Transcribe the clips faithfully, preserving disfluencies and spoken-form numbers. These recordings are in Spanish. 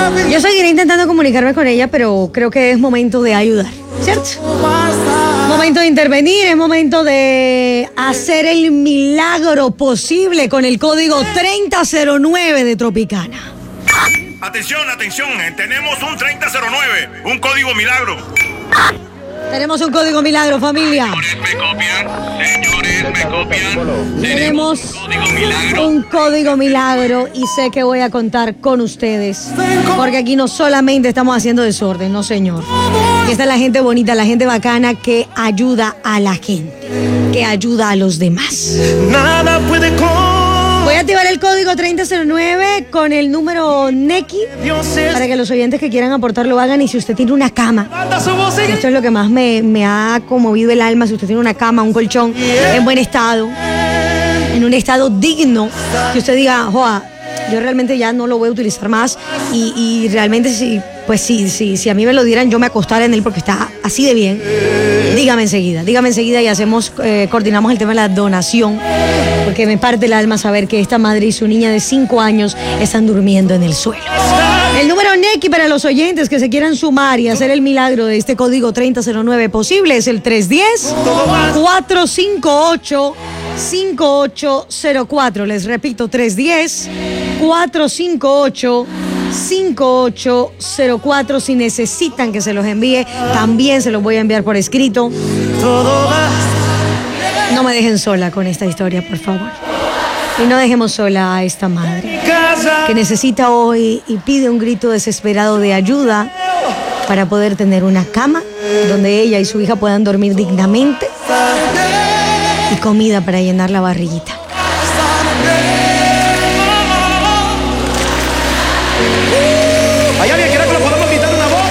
Yo seguiré intentando comunicarme con ella, pero creo que es momento de ayudar, ¿cierto? Momento de intervenir, es momento de hacer el milagro posible con el código treinta cero nueve de Tropicana. Atención, atención, tenemos un treinta cero nueve, un código milagro. Tenemos un código milagro, familia. Señores, me copian, señores, me copian. Tenemos un código milagro. un código milagro y sé que voy a contar con ustedes. Porque aquí no solamente estamos haciendo desorden, no señor. Aquí está la gente bonita, la gente bacana que ayuda a la gente, que ayuda a los demás. Nada puede con... Voy a activar el código treinta cero nueve con el número Neki para que los oyentes que quieran aportar lo hagan. Y si usted tiene una cama, esto es lo que más me, me ha conmovido el alma, si usted tiene una cama, un colchón en buen estado, en un estado digno, que usted diga, joa, yo realmente ya no lo voy a utilizar más y, y realmente si, pues sí, sí, si a mí me lo dieran yo me acostara en él porque está así de bien, dígame enseguida, dígame enseguida y hacemos, eh, coordinamos el tema de la donación, porque me parte el alma saber que esta madre y su niña de cinco años están durmiendo en el suelo. El número Neki para los oyentes que se quieran sumar y hacer el milagro de este código treinta cero nueve posible es el tres uno cero, cuatro cinco ocho, cinco ocho cero cuatro. Les repito, tres uno cero, cuatro cinco ocho, cinco ocho cero cuatro. Si necesitan que se los envíe, también se los voy a enviar por escrito. No me dejen sola con esta historia, por favor. Y no dejemos sola a esta madre que necesita hoy y pide un grito desesperado de ayuda para poder tener una cama donde ella y su hija puedan dormir dignamente y comida para llenar la barriguita. ¿Hay alguien que le podemos quitar una voz?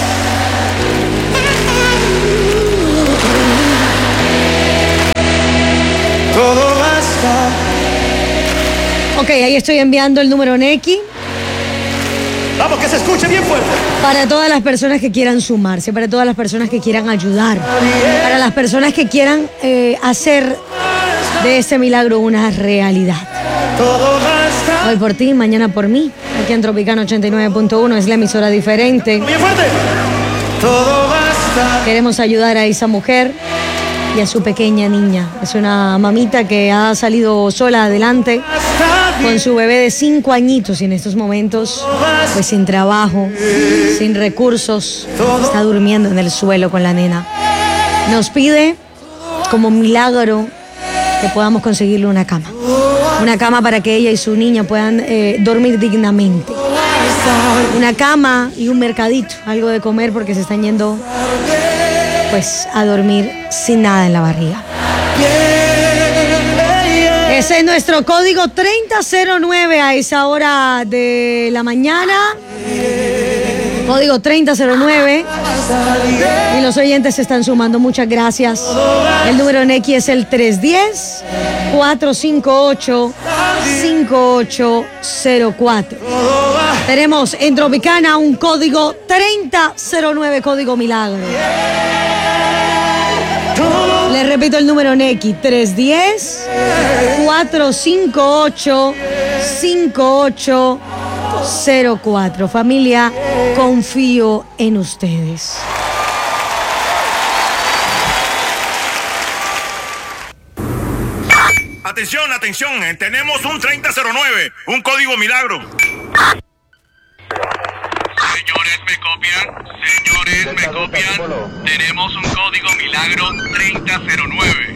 Todo basta. Ok, ahí estoy enviando el número Neki Vamos, que se escuche bien fuerte. para todas las personas que quieran sumarse, para todas las personas que quieran ayudar, para las personas que quieran eh, hacer de este milagro una realidad. Todo basta. Hoy por ti, mañana por mí. Aquí en Tropicana ochenta y nueve punto uno es la emisora diferente. Bien fuerte. Todo basta. Queremos ayudar a esa mujer y a su pequeña niña. Es una mamita que ha salido sola adelante con su bebé de cinco añitos y en estos momentos, pues sin trabajo, sin recursos, está durmiendo en el suelo con la nena. Nos pide como milagro que podamos conseguirle una cama. Una cama para que ella y su niña puedan eh, dormir dignamente. Una cama y un mercadito, algo de comer porque se están yendo pues a dormir sin nada en la barriga. Ese es nuestro código treinta cero nueve a esa hora de la mañana. Código treinta cero nueve. Y los oyentes se están sumando. Muchas gracias. El número Neki es el tres uno cero, cuatro cinco ocho, cinco ocho cero cuatro. Tenemos en Tropicana un código treinta cero nueve, código milagro. Les repito el número Neki, tres uno cero, cuatro cinco ocho, cinco ocho cero cuatro. Familia, confío en ustedes. Atención, atención, tenemos un treinta cero nueve, un código milagro. Señores, me copian, señores, me copian. Tenemos un código milagro treinta cero nueve.